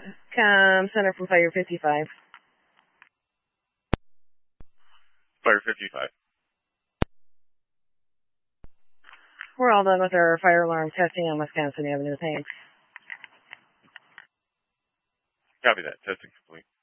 Center from Fire 55. Fire 55. We're all done with our fire alarm testing on Wisconsin Avenue. Thanks. Copy that. Testing complete.